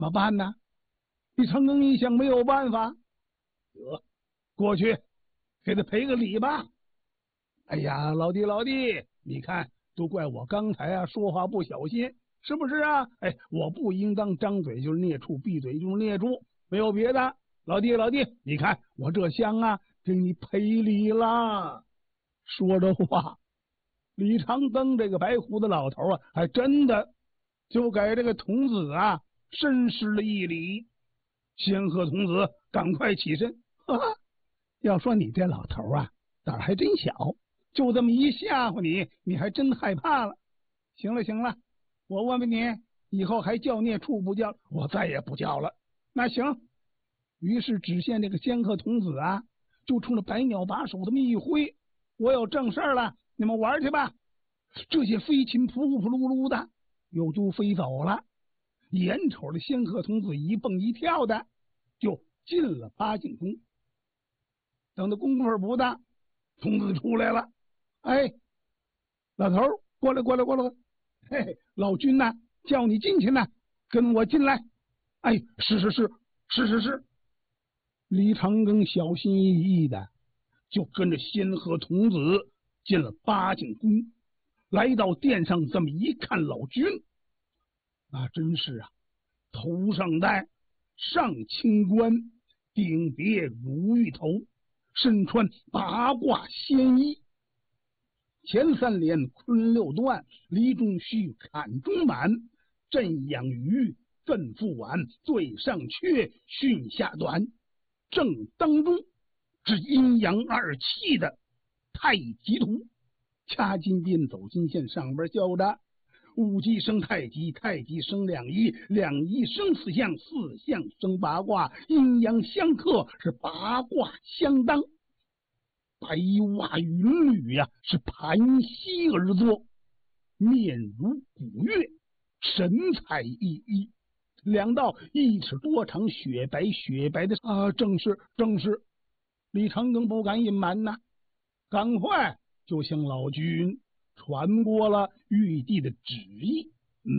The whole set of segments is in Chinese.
么办呢？李长庚一想，没有办法，过去给他赔个礼吧。哎呀，老弟，你看，都怪我刚才说话不小心，是不是啊？哎，我不应当张嘴就是孽畜，闭嘴就是孽畜，没有别的。老弟，你看我这厢给你赔礼了。说着话，李长庚这个白胡子老头还真的就给这个童子深施了一礼。仙鹤童子赶快起身，要说你这老头胆还真小，就这么一吓唬你，你还真害怕了。行了，我问问你，以后还叫孽畜不叫？我再也不叫了。那行。于是只见这个仙鹤童子就冲着百鸟把手这么一挥，我有正事了，你们玩去吧。这些飞禽扑噜噜的又都飞走了，眼瞅着仙鹤童子一蹦一跳的就进了八景宫。等到功夫不大，童子出来了。哎，老头过来，嘿，老君叫你进去呢，跟我进来。哎，是。李长庚小心翼翼的就跟着仙鹤童子进了八景宫。来到殿上这么一看，老君那真是头上戴上清冠，顶别如玉头，身穿八卦仙衣，前三连坤六段，离中虚坎中满，震养鱼艮复晚，最上阙巽下短，正当中是阴阳二气的太极图。掐金边走金线，上边交着五极生太极，太极生两仪，两仪生四象，四象生八卦，阴阳相克，是八卦相当。白袜云履是盘膝而坐，面如古月，神采奕奕。两道1尺多长雪白的正是。李长庚不敢隐瞒赶快就向老君传过了玉帝的旨意。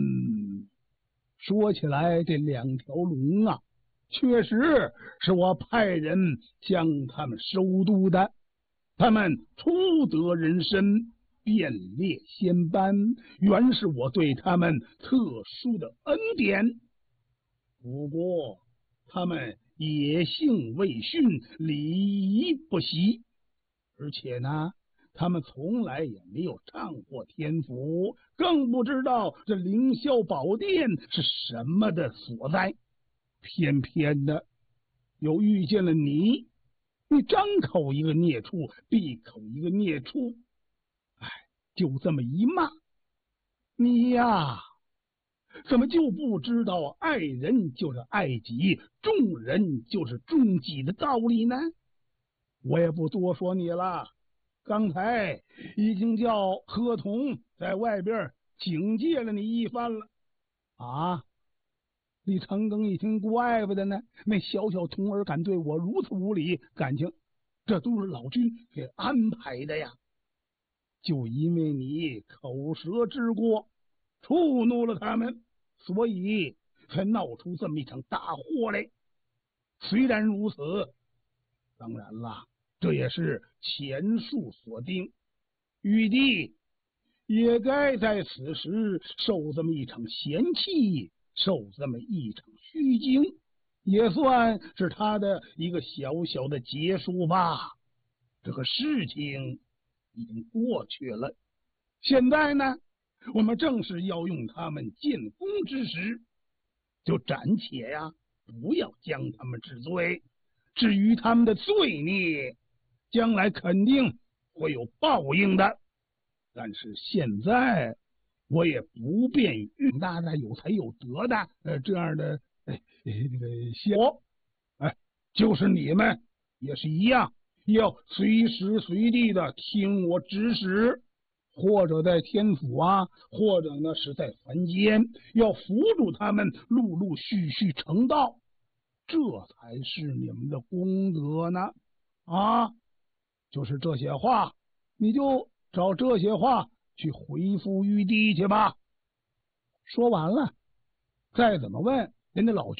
说起来这2条龙确实是我派人将他们收渡的，他们初得人身，便列仙班，原是我对他们特殊的恩典。不过他们野性未驯，礼仪不习，而且他们从来也没有唱过天府，更不知道这凌霄宝殿是什么的所在。偏偏的又遇见了你张口一个孽畜，闭口一个孽畜，就这么一骂，你怎么就不知道爱人就是爱己，重人就是重己的道理呢？我也不多说你了，刚才已经叫鹤童在外边警戒了你一番了。李长庚一听，怪不得呢，那小童儿敢对我如此无礼，感情这都是老君给安排的呀。就因为你口舌之过，触怒了他们，所以才闹出这么一场大祸来。虽然如此，当然了，这也是前述所定，玉帝也该在此时受这么一场嫌弃，受这么一场虚惊，也算是他的一个小小的结束吧。这个事情已经过去了，现在呢，我们正是要用他们建功之时，就暂且不要将他们治罪。至于他们的罪孽，将来肯定会有报应的。但是现在我也不便与大有才有德的这样的这个就是你们也是一样，要随时随地的听我指使，或者在天府或者呢是在凡间，要扶助他们陆陆续续成道，这才是你们的功德呢。就是这些话，你就照这些话去回复玉帝去吧。说完了，再怎么问人家老君